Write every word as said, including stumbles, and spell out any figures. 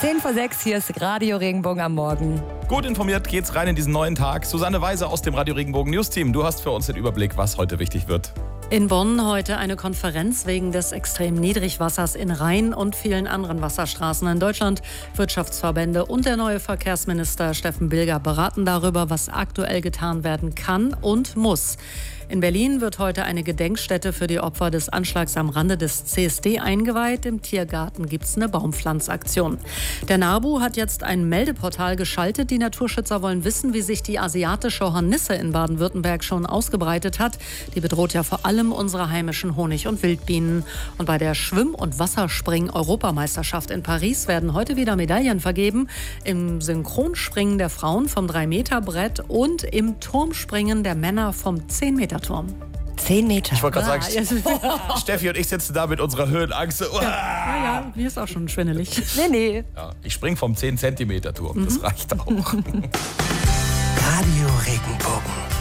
zehn vor sechs, hier ist Radio Regenbogen am Morgen. Gut informiert geht's rein in diesen neuen Tag. Susanne Weise aus dem Radio Regenbogen News Team. Du hast für uns den Überblick, was heute wichtig wird. In Bonn heute eine Konferenz wegen des extremen Niedrigwassers in Rhein und vielen anderen Wasserstraßen in Deutschland. Wirtschaftsverbände und der neue Verkehrsminister Steffen Bilger beraten darüber, was aktuell getan werden kann und muss. In Berlin wird heute eine Gedenkstätte für die Opfer des Anschlags am Rande des C S D eingeweiht. Im Tiergarten gibt es eine Baumpflanzaktion. Der NABU hat jetzt ein Meldeportal geschaltet. Die Naturschützer wollen wissen, wie sich die asiatische Hornisse in Baden-Württemberg schon ausgebreitet hat. Die bedroht ja vor allem unsere heimischen Honig- und Wildbienen. Und bei der Schwimm- und Wasserspringen-Europameisterschaft in Paris werden heute wieder Medaillen vergeben. Im Synchronspringen der Frauen vom drei Meter Brett und im Turmspringen der Männer vom zehn Meter Turm. Zehn Meter. Ich wollte gerade Ah, sagen, ja. Steffi und ich sitzen da mit unserer Höhenangst. Ja, ja, mir ist auch schon schwindelig. Nee, nee. Ja, ich spring vom zehn Zentimeter Turm, das reicht auch. Radio Regenbogen.